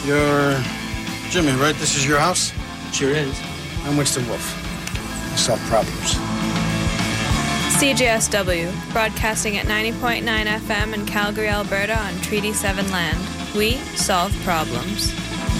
You're Jimmy, right? This is your house? Sure is. I'm Winston Wolfe. I solve problems. CJSW, broadcasting at 90.9 FM in Calgary, Alberta on Treaty 7 land. We solve problems.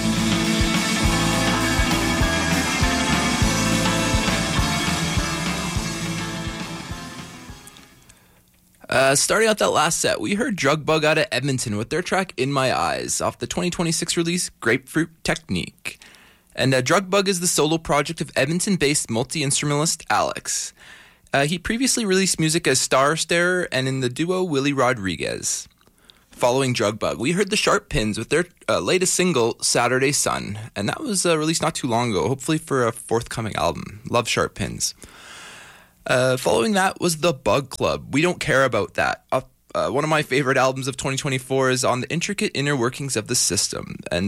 Starting out that last set, we heard Drug Bug out of Edmonton with their track In My Eyes off the 2026 release Grapefruit Technique. And Drug Bug is the solo project of Edmonton-based multi-instrumentalist Alex. He previously released music as Star Starer and in the duo Willie Rodriguez. Following Drug Bug, we heard the Sharp Pins with their latest single, Saturday Sun, and that was released not too long ago, hopefully for a forthcoming album. Love Sharp Pins. Following that was The Bug Club. We Don't Care About That. One of my favorite albums of 2024 is on the intricate inner workings of the system. And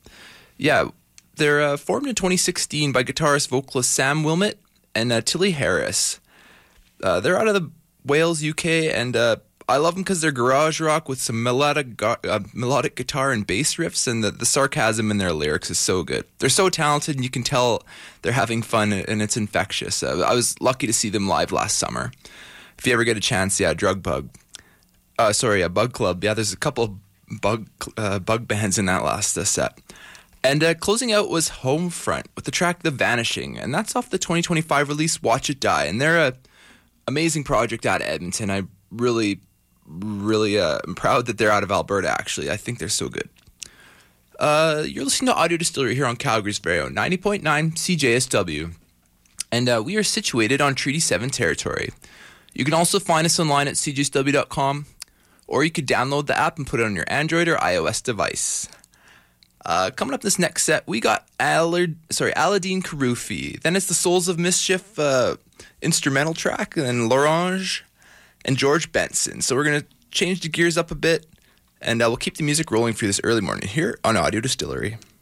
they're formed in 2016 by guitarist vocalist Sam Wilmot and Tilly Harris. They're out of the Wales, UK, and I love them because they're garage rock with some melodic guitar and bass riffs, and the sarcasm in their lyrics is so good. They're so talented, and you can tell they're having fun, and it's infectious. I was lucky to see them live last summer. If you ever get a chance, a Bug Club. Yeah, there's a couple bug bands in that last set. And closing out was Homefront with the track The Vanishing, and that's off the 2025 release Watch It Die, and they're a amazing project out of Edmonton. I really am proud that they're out of Alberta, actually. I think they're so good. You're listening to Audio Distillery here on Calgary's very own 90.9 CJSW. And we are situated on Treaty 7 territory. You can also find us online at cjsw.com, or you could download the app and put it on your Android or iOS device. Coming up this next set, we got Aladdin Karoufi. Then it's the Souls of Mischief instrumental track, and then L'Orange and George Benson. So we're going to change the gears up a bit, and we'll keep the music rolling for you this early morning here on Audio Distillery.